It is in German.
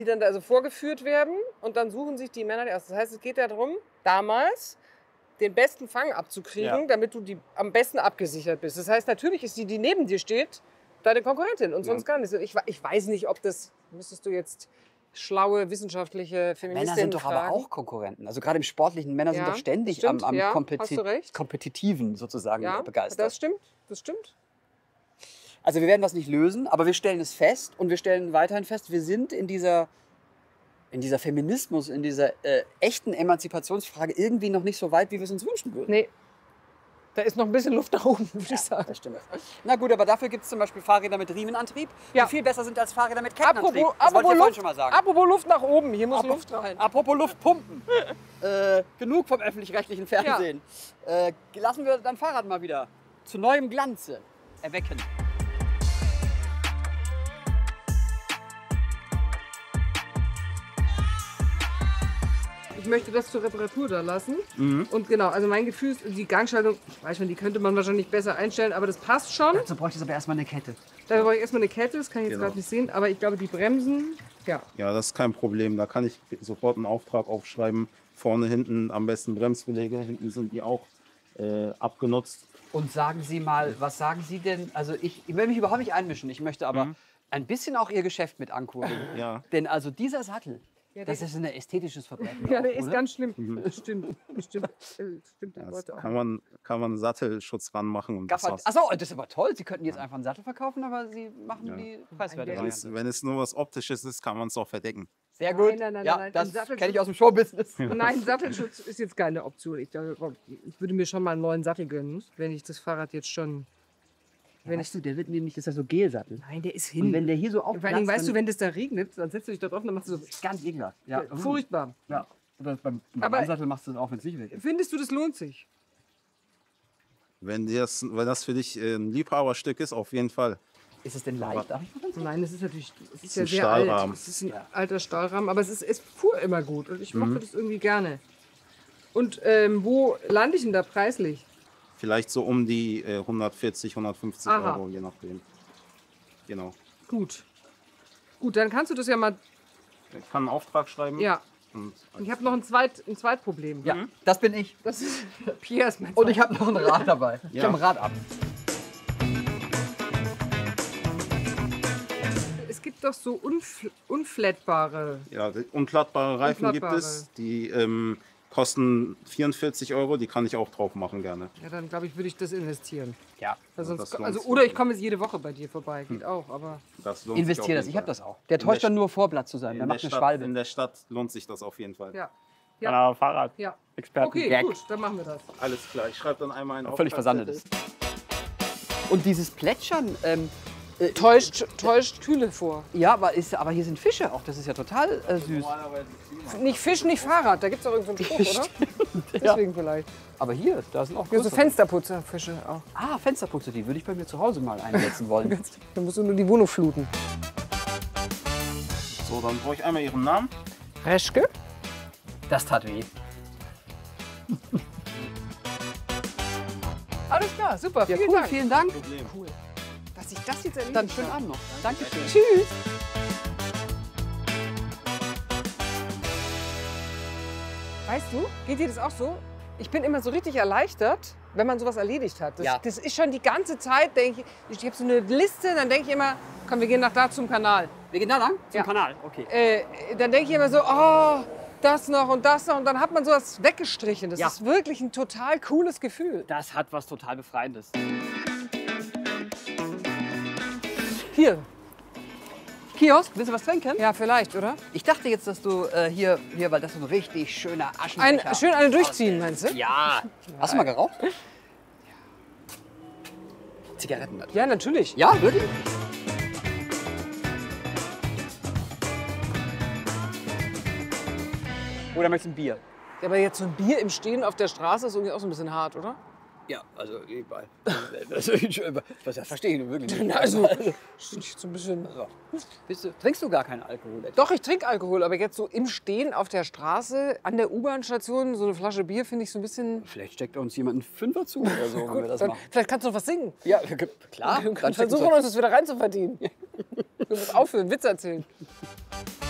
Die dann da also vorgeführt werden und dann suchen sich die Männer die aus. Das heißt, es geht ja darum, damals den besten Fang abzukriegen, damit du am besten abgesichert bist. Das heißt, natürlich ist die, die neben dir steht, deine Konkurrentin und sonst gar nicht. Ich weiß nicht, ob das, müsstest du jetzt schlaue, wissenschaftliche Feministinnen Männer sind doch fragen. aber auch Konkurrenten. Also gerade im Sportlichen, Männer sind doch ständig stimmt, am hast du recht. Kompetitiven sozusagen begeistert. Das stimmt, das stimmt. Also wir werden das nicht lösen, aber wir stellen es fest und wir stellen weiterhin fest, wir sind in dieser Feminismus, in dieser echten Emanzipationsfrage irgendwie noch nicht so weit, wie wir es uns wünschen würden. Nee, da ist noch ein bisschen Luft nach oben, würde ich sagen. Das stimmt. Na gut, aber dafür gibt es zum Beispiel Fahrräder mit Riemenantrieb, die viel besser sind als Fahrräder mit Kettenantrieb. Das wollte ich vorhin schon mal sagen. Apropos Luft nach oben, hier muss Luft rein. Apropos Luftpumpen. Genug vom öffentlich-rechtlichen Fernsehen. Lassen wir dein Fahrrad mal wieder zu neuem Glanze erwecken. Ich möchte das zur Reparatur da lassen. Und genau, also mein Gefühl ist, die Gangschaltung, ich weiß schon, die könnte man wahrscheinlich besser einstellen, aber das passt schon. Dazu bräuchte es aber erstmal eine Kette. Da brauche ich erstmal eine Kette, das kann ich jetzt gerade nicht sehen, aber ich glaube, die Bremsen, ja. Ja, das ist kein Problem. Da kann ich sofort einen Auftrag aufschreiben. Vorne, hinten am besten Bremsbeläge. Hinten sind die auch abgenutzt. Und sagen Sie mal, was sagen Sie denn? Also ich will mich überhaupt nicht einmischen. Ich möchte aber ein bisschen auch Ihr Geschäft mit ankurbeln. Ja. Denn also dieser Sattel, das ist ein ästhetisches Verbrechen. Ja, auch, der ist oder? ganz schlimm. Das stimmt. Stimmt Ja, die das Leute auch. kann man Sattelschutz ranmachen. Und das war's. Achso, das ist aber toll. Sie könnten jetzt einfach einen Sattel verkaufen, aber Sie machen die preiswerte Variante. Wenn es nur was Optisches ist, kann man es auch verdecken. Sehr gut. Nein, ja, nein. das Sattelschutz- kenne ich aus dem Showbusiness. Nein, Sattelschutz ist jetzt keine Option. Ich würde mir schon mal einen neuen Sattel gönnen, wenn ich das Fahrrad jetzt schon... Weißt du, der wird nämlich, ist ja so Gelsattel. Nein, der ist Und hin. wenn der hier so Vor allem, aufplatzt, weißt du, wenn das da regnet, dann setzt du dich da drauf und dann machst du so... ganz ekelhaft. Ja. Furchtbar. Ja. Oder beim Aber- Ansattel machst du das auch, wenn es nicht weg ist. Findest du, das lohnt sich? Wenn das für dich ein Liebhaberstück ist, auf jeden Fall. Ist es denn leicht? Darf ich mal ganz Nein, es ist natürlich es ist ein ja sehr alt. Stahlrahmen. Es ist ein alter Stahlrahmen, aber es fuhr immer gut und ich mochte das irgendwie gerne. Und wo lande ich denn da preislich? Vielleicht so um die 140, 150 Aha. Euro, je nachdem. Genau. Gut. Gut, dann kannst du das ja mal... Ich kann einen Auftrag schreiben. Ja. Und Ich habe noch ein Zweitproblem. Ja, das bin ich. Das ist Pierre ist mein Und ich habe noch ein Rad dabei. Ich habe ein Rad ab. Es gibt doch so unflattbare... ja, unklappbare Reifen gibt es. Die kosten 44 Euro. Die kann ich auch drauf machen gerne. Ja, dann glaube ich, würde ich das investieren. Ja, Weil sonst, das lohnt also, sich oder ich wirklich. komme jetzt jede Woche bei dir vorbei. Geht auch, aber... Das lohnt sich auf investiere das. jeden Ich habe Fall. das auch. Der täuscht der dann nur Vorblatt zu sein. Der macht eine Schwalbe. In der Stadt lohnt sich das auf jeden Fall. Ja. Fahrrad. Ja. Experten. Okay, Gag. gut, dann machen wir das. Alles klar. Ich schreibe dann einmal einen Völlig versandet ist. Und dieses Plätschern, Täuscht Kühle vor. ja, aber hier sind Fische auch. Das ist ja total süß. Nicht Fisch, nicht Fahrrad. Da gibt es doch irgendeinen Spruch, oder? Deswegen vielleicht. Aber hier, da sind auch Ja, so größere. Fensterputzerfische auch. Ah, Fensterputze, die würde ich bei mir zu Hause mal einsetzen wollen. Da musst du nur die Wohnung fluten. So, dann brauche ich einmal Ihren Namen. Reschke? Das tat weh. Alles klar, super. Ja, Vielen cool, Dank. vielen Dank. Problem. Dass ich das jetzt erledigt Dann habe. schönen Abend noch. Dankeschön. Tschüss. Weißt du, geht dir das auch so? Ich bin immer so richtig erleichtert, wenn man sowas erledigt hat. Das ist schon die ganze Zeit, denke ich, ich habe so eine Liste, dann denke ich immer, komm, wir gehen nach da zum Kanal. Wir gehen da lang? Zum Ja. Kanal, okay. Dann denke ich immer so, oh, das noch und das noch. Und dann hat man sowas weggestrichen. Das Ja. ist wirklich ein total cooles Gefühl. Das hat was total Befreiendes. Hier, Kiosk, willst du was trinken? ja, vielleicht, oder? Ich dachte jetzt, dass du hier, weil das so ein richtig schöner Aschenbecher. Schön eine durchziehen, meinst du? Ja. Hast du mal geraucht? Zigaretten natürlich. Ja, natürlich. Ja, wirklich? Oder möchtest du ein Bier? Ja, aber jetzt so ein Bier im Stehen auf der Straße ist irgendwie auch so ein bisschen hart, oder? Ja, also überall. Das verstehe ich nun wirklich nicht. Also, so ein bisschen. Trinkst du gar keinen Alkohol? Doch, ich trinke Alkohol, aber jetzt so im Stehen auf der Straße, an der U-Bahn-Station, so eine Flasche Bier finde ich so ein bisschen... Vielleicht steckt uns jemand einen Fünfer zu oder so, wenn wir das Dann, machen. vielleicht kannst du noch was singen. Ja, klar. Wir Dann versuchen uns das wieder reinzuverdienen. Du musst aufhören, Witz erzählen.